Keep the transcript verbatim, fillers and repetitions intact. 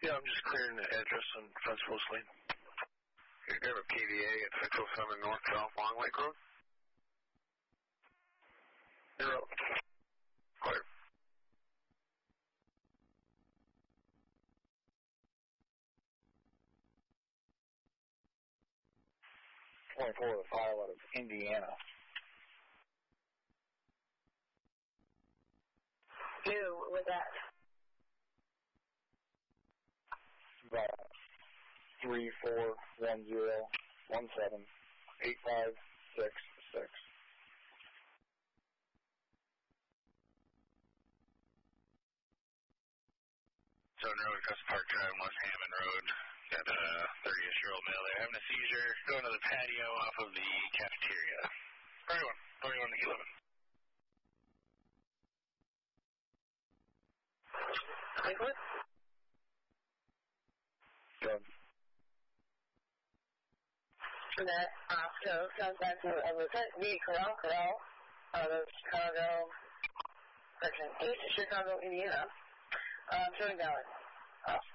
Yeah, I'm just clearing the address on Fence Post Lane. You have a K V A at six oh seven North South Long Lake Road? You're up. Clear. twenty-four to file out of Indiana. Who was that? About three four one zero one seven eight five six six. Zone Road, Custom Park Drive, West Hammond Road. Got a thirty-ish-year-old male there having a seizure. Going to the patio off of the cafeteria. thirty-one, thirty-one to eleven. Lakewood? Good. That Oscar comes back to a lieutenant B. Corral Corral out of Chicago, section eight, Chicago, Indiana. Um, showing valid.